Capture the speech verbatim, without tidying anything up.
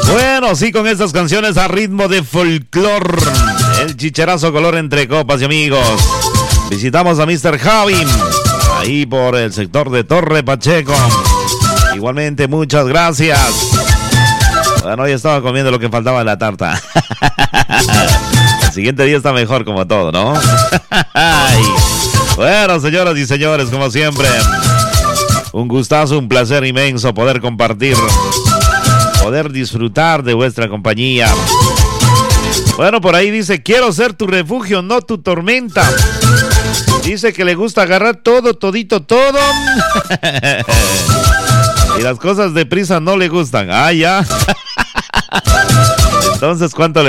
Bueno, sí, con estas canciones a ritmo de folclor, el chicharazo color entre copas y amigos. Visitamos a mister Javi, ahí por el sector de Torre Pacheco. Igualmente, muchas gracias. Bueno, hoy estaba comiendo lo que faltaba en la tarta. El siguiente día está mejor como todo, ¿no? Bueno, señoras y señores, como siempre, un gustazo, un placer inmenso poder compartir, poder disfrutar de vuestra compañía. Bueno, por ahí dice, quiero ser tu refugio, no tu tormenta. Dice que le gusta agarrar todo, todito, todo. Y las cosas deprisa no le gustan. Ah, ya. Entonces, ¿cuánto le